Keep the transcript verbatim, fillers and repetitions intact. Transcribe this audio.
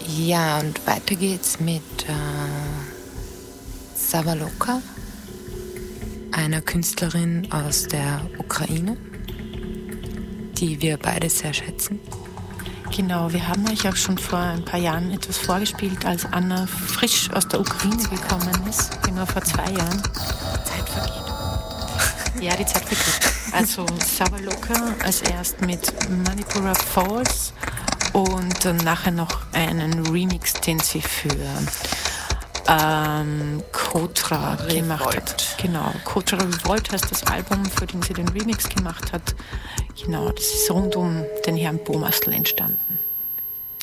Ja, und weiter geht's mit äh, Savaloka, einer Künstlerin aus der Ukraine, die wir beide sehr schätzen. Genau, wir haben euch auch schon vor ein paar Jahren etwas vorgespielt, als Anna frisch aus der Ukraine gekommen ist, genau vor zwei Jahren. Zeit vergeht. Ja, die Zeit vergeht. Also Savaloka als erst mit Manipura Falls und dann nachher noch einen Remix, den sie für ähm, Kotra gemacht hat. Genau, Kotra Revolt heißt das Album, für den sie den Remix gemacht hat. Genau, das ist rund um den Herrn Bomasl entstanden.